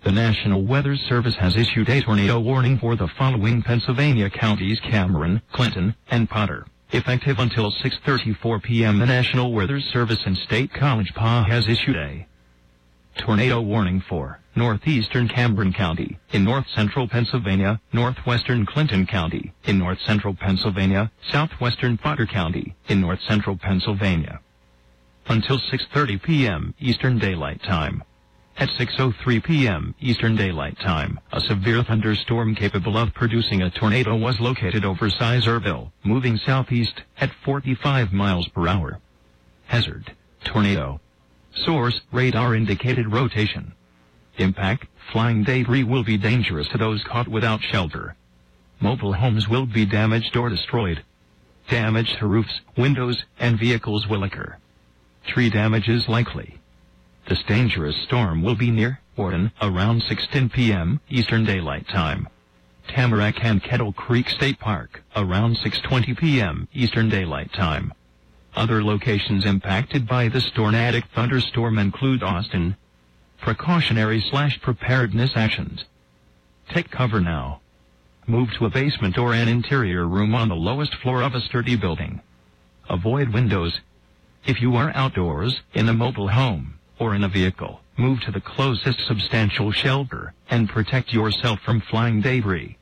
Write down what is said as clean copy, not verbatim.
The National Weather Service has issued a tornado warning for the following Pennsylvania counties: Cameron, Clinton, and Potter. Effective until 6:34 p.m. The National Weather Service in State College Park has issued a tornado warning for northeastern Cameron County, in north-central Pennsylvania, northwestern Clinton County, in north-central Pennsylvania, southwestern Potter County, in north-central Pennsylvania. Until 6:30 p.m. Eastern Daylight Time. At 6:03 p.m. Eastern Daylight Time, a severe thunderstorm capable of producing a tornado was located over Sizersville, moving southeast at 45 miles per hour. Hazard: tornado. Source: radar indicated rotation. Impact: flying debris will be dangerous to those caught without shelter. Mobile homes will be damaged or destroyed. Damage to roofs, windows, and vehicles will occur. Tree damage is likely. This dangerous storm will be near Wharton around 6:10 p.m. Eastern Daylight Time. Tamarack and Kettle Creek State Park around 6:20 p.m. Eastern Daylight Time. Other locations impacted by this tornadic thunderstorm include Austin. Precautionary/preparedness actions. Take cover now. Move to a basement or an interior room on the lowest floor of a sturdy building. Avoid windows. If you are outdoors, in a mobile home, or in a vehicle, move to the closest substantial shelter, and protect yourself from flying debris.